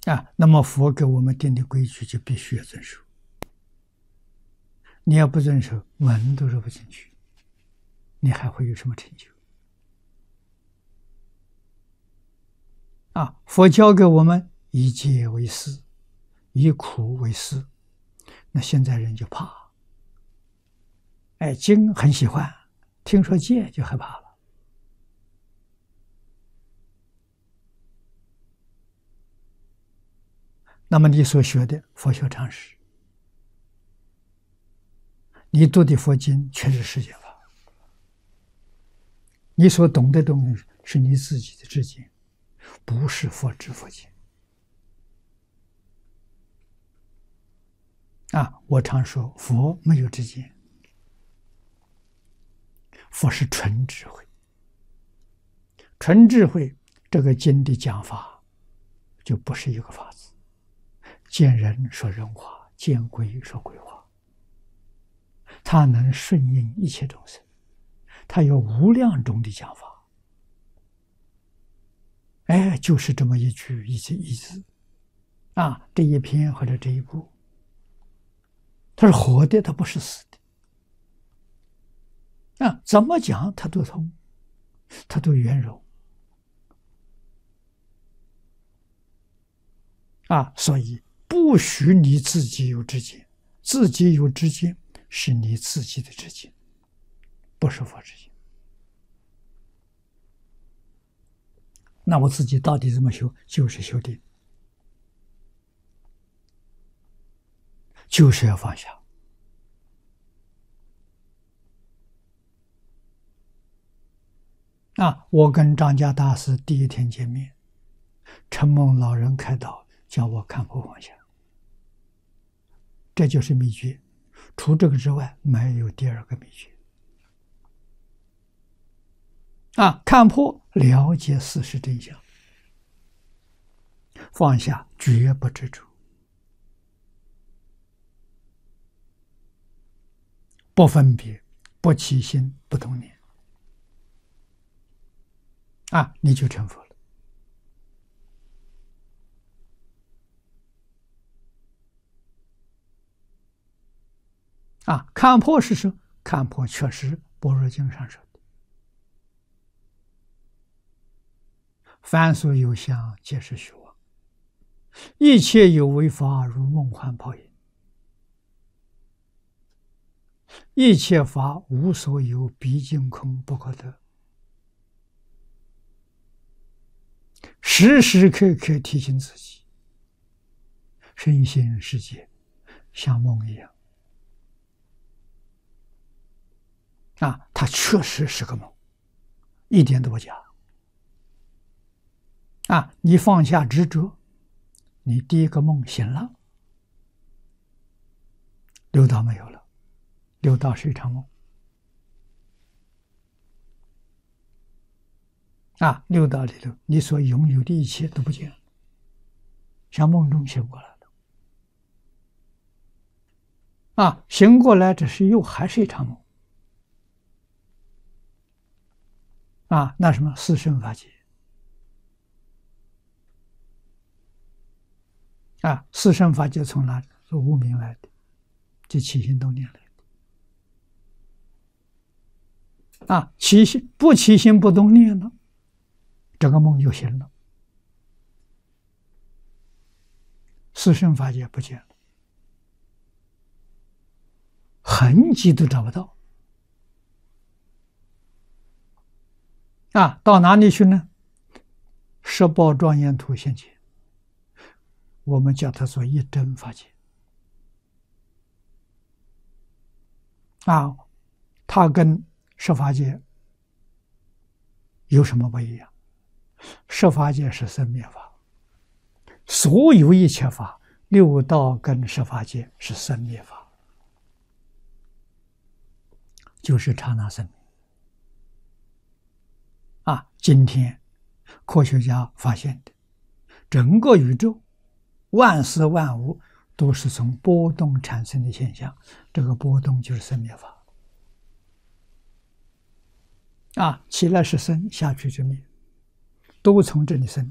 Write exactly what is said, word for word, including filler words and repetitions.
啊，那么佛给我们定的规矩就必须要遵守。你要不遵守，门都入不进去，你还会有什么成就？啊，佛教给我们以戒为师，以苦为师，那现在人就怕。哎，经很喜欢，听说戒就害怕了。那么你所学的佛学常识，你读的佛经全是世间法，你所懂的东西是你自己的知见，不是佛知佛见。啊，我常说佛没有知见，佛是纯智慧。纯智慧这个经的讲法就不是一个法子，见人说人话，见鬼说鬼话，它能顺应一切众生，它有无量种的讲法。哎，就是这么一句一字一字啊，这一篇或者这一部，它是活的，它不是死的啊，怎么讲它都通，它都圆融啊，所以不许你自己有知见，自己有知见是你自己的知见，不是佛知见。那我自己到底怎么修？就是修定，就是要放下。啊，我跟张家大师第一天见面，承蒙老人开导，叫我看破放下，这就是秘诀。除这个之外，没有第二个秘诀。啊，看破，了解事实真相，放下，绝不执着，不分别，不起心，不动念，啊，你就成佛了。啊，看破是说，看破确实般若经上说的，凡所有相，皆是虚妄，一切有为法，如梦幻泡影，一切法无所有，毕竟空，不可得。时时刻刻提醒自己，身心世界像梦一样啊，它确实是个梦，一点都不假啊！你放下执着，你第一个梦醒了，六道没有了，六道是一场梦啊！六道里头，你所拥有的一切都不见了，像梦中醒过来了啊！醒过来，只是又还是一场梦啊！那什么四圣法界啊，四圣法界从哪里？从无明来的，就起心动念来的啊！起心不起心不动念了，这个梦就醒了，四圣法界不见了，痕迹都找不到啊！到哪里去呢？十报庄严图现前，我们叫它做一真法界啊，它跟十法界有什么不一样？十法界是生灭法，所有一切法，六道跟十法界是生灭法，就是刹那生命啊！今天科学家发现的，整个宇宙万事万物都是从波动产生的现象，这个波动就是生灭法啊，起来是生，下去就灭，都从这里生。